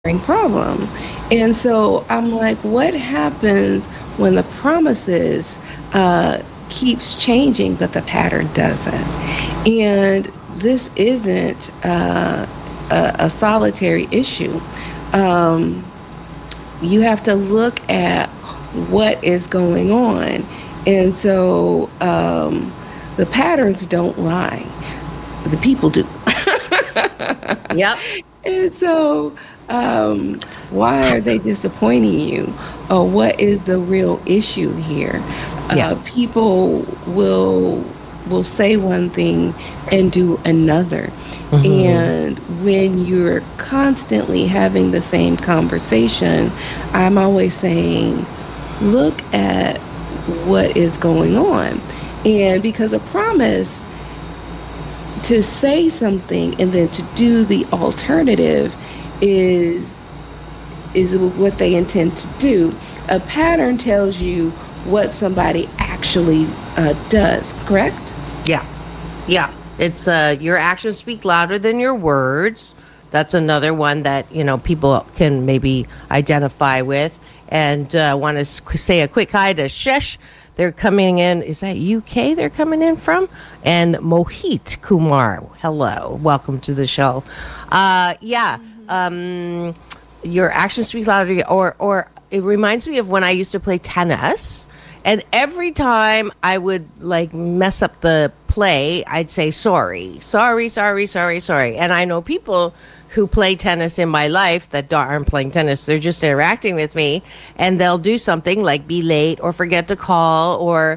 problem. And so I'm like, what happens when the promises keeps changing, but the pattern doesn't? And this isn't a solitary issue. Um, you have to look at what is going on. And so the patterns don't lie, the people do. Yep. And so, why are they disappointing you? Or what is the real issue here? Yeah. People will say one thing and do another. Hmm. And when you're constantly having the same conversation, I'm always saying, look at what is going on. And because a promise to say something and then to do the alternative is is what they intend to do. A pattern tells you what somebody actually does, correct? Yeah. Yeah. It's your actions speak louder than your words. That's another one that, people can maybe identify with. And want to say a quick hi to Shesh. They're coming in. Is that UK they're coming in from? And Mohit Kumar. Hello. Welcome to the show. Yeah. Your actions speak louder. Or it reminds me of when I used to play tennis. And every time I would like mess up the play, I'd say sorry, sorry, sorry, sorry, sorry. And I know people who play tennis in my life that aren't playing tennis. They're just interacting with me, and they'll do something like be late or forget to call or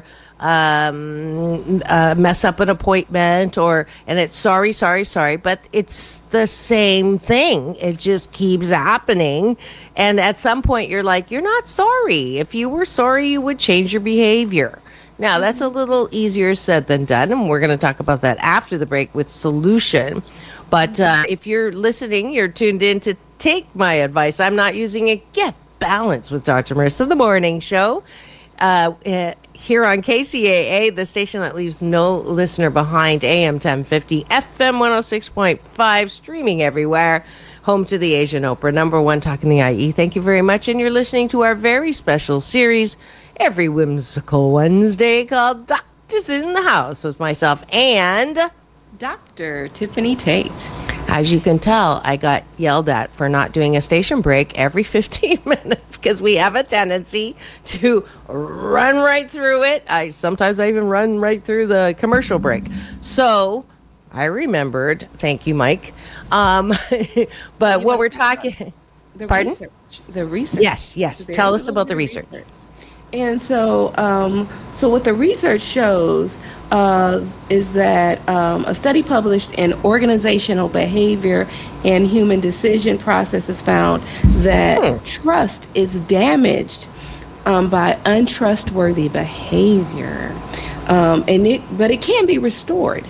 mess up an appointment and it's sorry, sorry, sorry. But it's the same thing. It just keeps happening. And at some point, you're like, you're not sorry. If you were sorry, you would change your behavior. Now, that's a little easier said than done, and we're going to talk about that after the break with Solution. But if you're listening, you're tuned in to take my advice. I'm not using it. Get balance with Dr. Marissa, the morning show. Here on KCAA, the station that leaves no listener behind, AM 1050, FM 106.5, streaming everywhere, home to the Asian Oprah, number one talking the IE. Thank you very much. And you're listening to our very special series every whimsical Wednesday called Doctors in the House with myself and Dr. Tiffany Tate. As you can tell, I got yelled at for not doing a station break every 15 minutes because we have a tendency to run right through it. Sometimes I even run right through the commercial break. So I remembered. Thank you, Mike. But what we're talking... The Pardon? research. The research. Yes. Tell us about the research. And so, so what the research shows is that a study published in Organizational Behavior and Human Decision Processes found that trust is damaged by untrustworthy behavior, but it can be restored.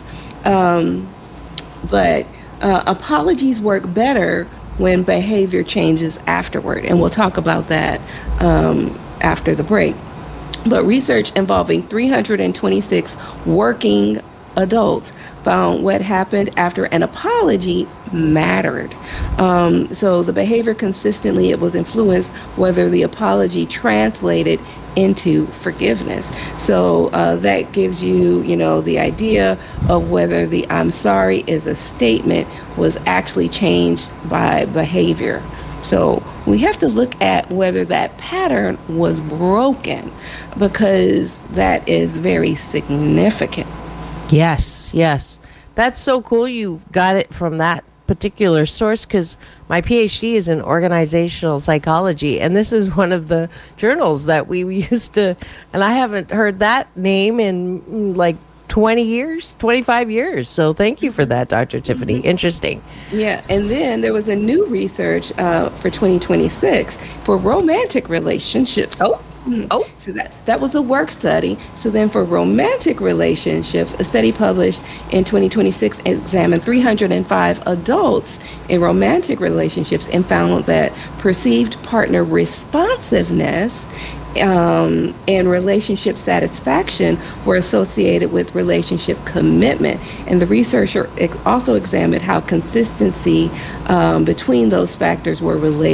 But apologies work better when behavior changes afterward, and we'll talk about that after the break. But research involving 326 working adults found what happened after an apology mattered. So the behavior consistently, it was influenced whether the apology translated into forgiveness. So that gives you, the idea of whether the I'm sorry is a statement was actually changed by behavior. So we have to look at whether that pattern was broken, because that is very significant. Yes. That's so cool. You got it from that particular source because my PhD is in organizational psychology. And this is one of the journals that we used to, and I haven't heard that name in like 20 years, 25 years. So thank you for that, Dr. Tiffany. Interesting. Yeah. And then there was a new research for 2026 for romantic relationships. So that was a work study. So then for romantic relationships, a study published in 2026 examined 305 adults in romantic relationships and found that perceived partner responsiveness and relationship satisfaction were associated with relationship commitment. And the researcher also examined how consistency between those factors were related